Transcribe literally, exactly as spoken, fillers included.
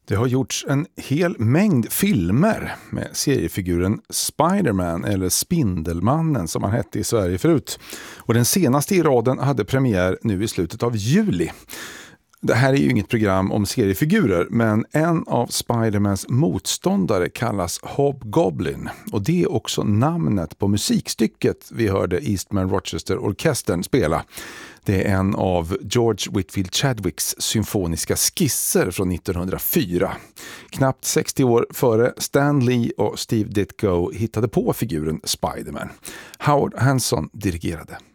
Det har gjorts en hel mängd filmer med seriefiguren Spider-Man eller Spindelmannen som han hette i Sverige förut. Och den senaste i raden hade premiär nu i slutet av juli. Det här är ju inget program om seriefigurer, men en av Spider-Mans motståndare kallas Hobgoblin. Och det är också namnet på musikstycket vi hörde Eastman Rochester-orkestern spela. Det är en av George Whitfield Chadwicks symfoniska skisser från nittonhundrafyra. Knappt sextio år före Stan Lee och Steve Ditko hittade på figuren Spider-Man. Howard Hanson dirigerade.